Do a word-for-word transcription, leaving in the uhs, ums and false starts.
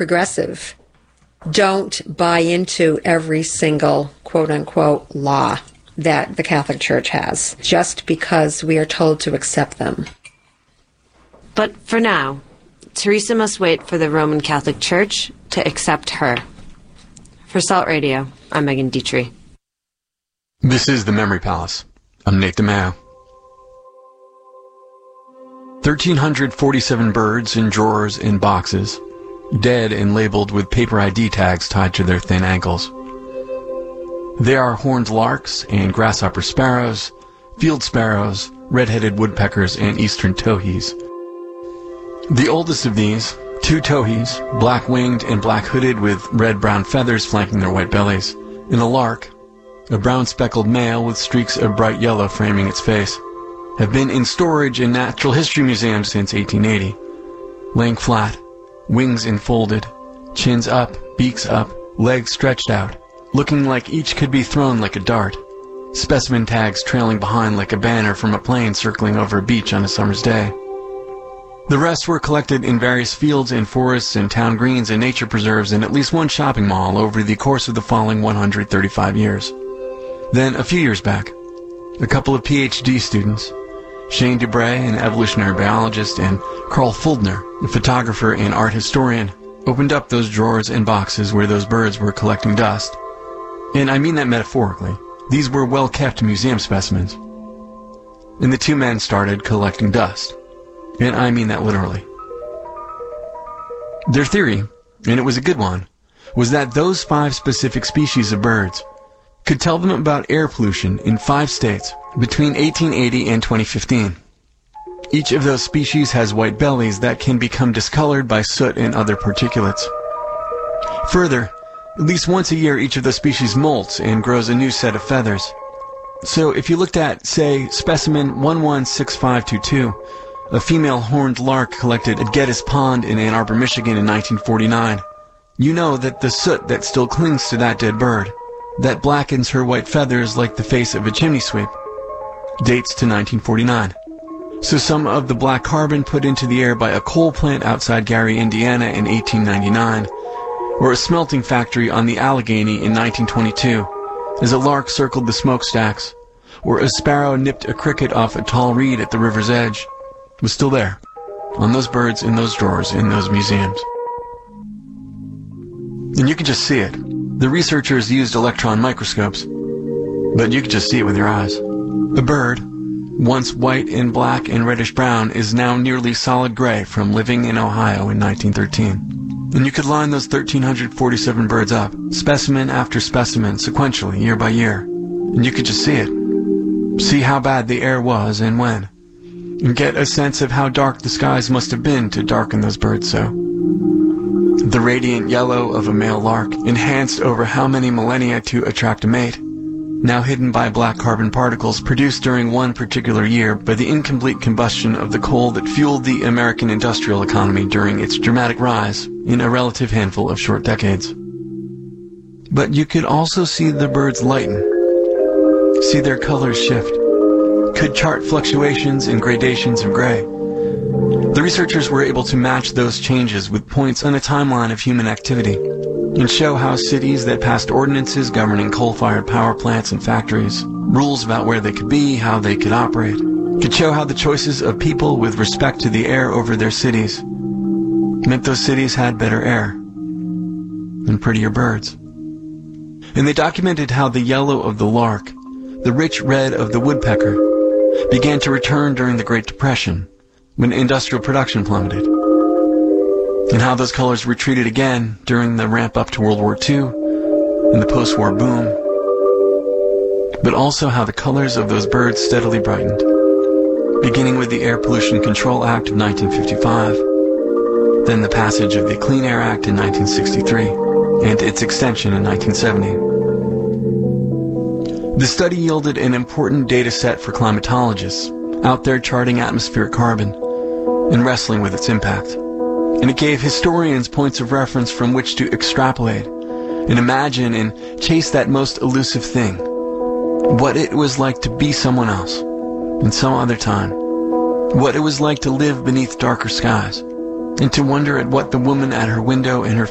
progressive, don't buy into every single quote-unquote law that the Catholic Church has, just because we are told to accept them. But for now, Teresa must wait for the Roman Catholic Church to accept her. For Salt Radio, I'm Megan Dietrich. This is the Memory Palace. I'm Nate DeMeo. one thousand three hundred forty-seven birds in drawers and boxes, dead and labeled with paper I D tags tied to their thin ankles. They are horned larks and grasshopper sparrows, field sparrows, red-headed woodpeckers, and eastern towhees. The oldest of these, two towhees, black-winged and black-hooded with red-brown feathers flanking their white bellies, and a lark, a brown-speckled male with streaks of bright yellow framing its face, have been in storage in natural history museums since eighteen eighty, laying flat, wings enfolded, chins up, beaks up, legs stretched out, looking like each could be thrown like a dart, specimen tags trailing behind like a banner from a plane circling over a beach on a summer's day. The rest were collected in various fields and forests and town greens and nature preserves and at least one shopping mall over the course of the following one hundred thirty-five years. Then, a few years back, a couple of P H D students, Shane Dubray, an evolutionary biologist, and Carl Fuldner, a photographer and art historian, opened up those drawers and boxes where those birds were collecting dust. And I mean that metaphorically. These were well-kept museum specimens. And the two men started collecting dust. And I mean that literally. Their theory, and it was a good one, was that those five specific species of birds could tell them about air pollution in five states between eighteen eighty and twenty fifteen. Each of those species has white bellies that can become discolored by soot and other particulates. Further, at least once a year each of those species molts and grows a new set of feathers. So if you looked at, say, specimen one one six five two two, a female horned lark collected at Geddes Pond in Ann Arbor, Michigan in nineteen forty-nine, you know that the soot that still clings to that dead bird, that blackens her white feathers like the face of a chimney sweep, dates to nineteen forty-nine. So some of the black carbon put into the air by a coal plant outside Gary, Indiana in eighteen ninety-nine, or a smelting factory on the Allegheny in nineteen twenty-two, as a lark circled the smokestacks, or a sparrow nipped a cricket off a tall reed at the river's edge, was still there, on those birds in those drawers in those museums. And you could just see it. The researchers used electron microscopes, but you could just see it with your eyes. A bird, once white and black and reddish-brown, is now nearly solid gray from living in Ohio in nineteen thirteen. And you could line those one thousand three hundred forty-seven birds up, specimen after specimen, sequentially, year by year. And you could just see it. See how bad the air was and when. And get a sense of how dark the skies must have been to darken those birds so. The radiant yellow of a male lark, enhanced over how many millennia to attract a mate, now hidden by black carbon particles produced during one particular year by the incomplete combustion of the coal that fueled the American industrial economy during its dramatic rise in a relative handful of short decades. But you could also see the birds lighten, see their colors shift, could chart fluctuations and gradations of gray. The researchers were able to match those changes with points on a timeline of human activity and show how cities that passed ordinances governing coal-fired power plants and factories, rules about where they could be, how they could operate, could show how the choices of people with respect to the air over their cities meant those cities had better air and prettier birds. And they documented how the yellow of the lark, the rich red of the woodpecker, began to return during the Great Depression, when industrial production plummeted, and how those colors retreated again during the ramp-up to World War Two and the post-war boom, but also how the colors of those birds steadily brightened, beginning with the Air Pollution Control Act of nineteen fifty-five, then the passage of the Clean Air Act in nineteen sixty-three, and its extension in nineteen seventy. The study yielded an important data set for climatologists out there charting atmospheric carbon and wrestling with its impact. And it gave historians points of reference from which to extrapolate and imagine and chase that most elusive thing, what it was like to be someone else in some other time, what it was like to live beneath darker skies, and to wonder at what the woman at her window in her